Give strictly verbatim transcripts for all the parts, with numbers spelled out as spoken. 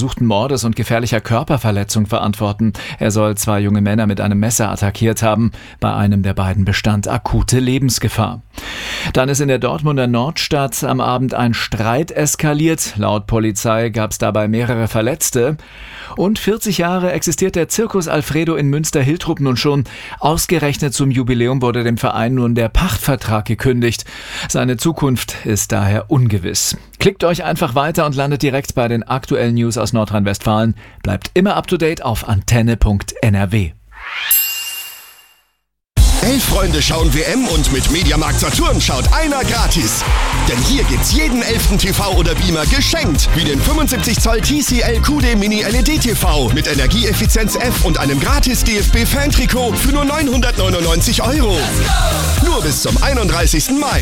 versuchten Mordes und gefährlicher Körperverletzung verantworten. Er soll zwei junge Männer mit einem Messer attackiert haben. Bei einem der beiden bestand akute Lebensgefahr. Dann ist in der Dortmunder Nordstadt am Abend ein Streit eskaliert. Laut Polizei gab es dabei mehrere Verletzte. Und vierzig Jahre existiert der Circus Alfredo in Münster-Hiltrup nun schon. Ausgerechnet zum Jubiläum wurde dem Verein nun der Pachtvertrag gekündigt. Seine Zukunft ist daher ungewiss. Klickt euch einfach weiter und landet direkt bei den aktuellen News aus Nordrhein-Westfalen. Bleibt immer up to date auf antenne punkt n r w. Elf Freunde schauen W M und mit Mediamarkt Saturn schaut einer gratis. Denn hier gibt's jeden elften T V oder Beamer geschenkt. Wie den fünfundsiebzig Zoll T C L Q D Mini L E D T V mit Energieeffizienz F und einem gratis D F B-Fan-Trikot für nur neunhundertneunundneunzig Euro. Nur bis zum einunddreißigsten Mai.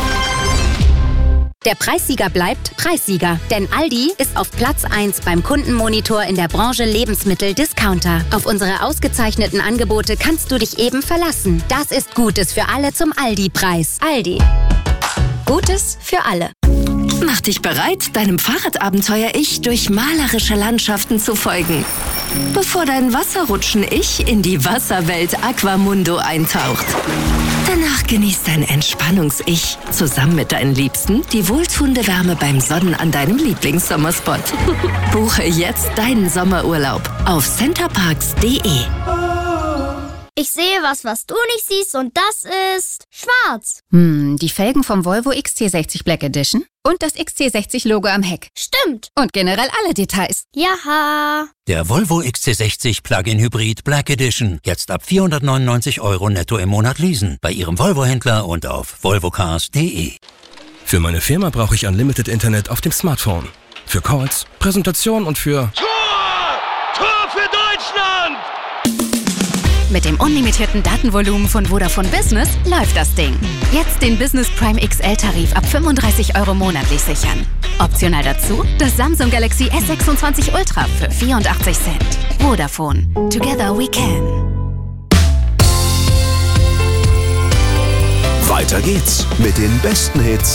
Der Preissieger bleibt Preissieger, denn Aldi ist auf Platz eins beim Kundenmonitor in der Branche Lebensmittel-Discounter. Auf unsere ausgezeichneten Angebote kannst du dich eben verlassen. Das ist Gutes für alle zum Aldi-Preis. Aldi. Gutes für alle. Mach dich bereit, deinem Fahrradabenteuer-Ich durch malerische Landschaften zu folgen. Bevor dein Wasserrutschen-Ich in die Wasserwelt Aquamundo eintaucht. Danach genießt dein Entspannungs-Ich zusammen mit deinen Liebsten die wohltuende Wärme beim Sonnen an deinem Lieblingssommerspot. Buche jetzt deinen Sommerurlaub auf centerparks punkt d e. Ich sehe was, was du nicht siehst, und das ist schwarz. Hm, die Felgen vom Volvo X C sechzig Black Edition und das X C sechzig Logo am Heck. Stimmt. Und generell alle Details. Jaha. Der Volvo X C sechzig Plug-in Hybrid Black Edition. Jetzt ab vierhundertneunundneunzig Euro netto im Monat leasen. Bei Ihrem Volvo-Händler und auf volvocars punkt d e. Für meine Firma brauche ich Unlimited Internet auf dem Smartphone. Für Calls, Präsentationen und für... Tor! Tor für Deutschland! Mit dem unlimitierten Datenvolumen von Vodafone Business läuft das Ding. Jetzt den Business Prime X L-Tarif ab fünfunddreißig Euro monatlich sichern. Optional dazu das Samsung Galaxy S sechsundzwanzig Ultra für vierundachtzig Cent. Vodafone. Together we can. Weiter geht's mit den besten Hits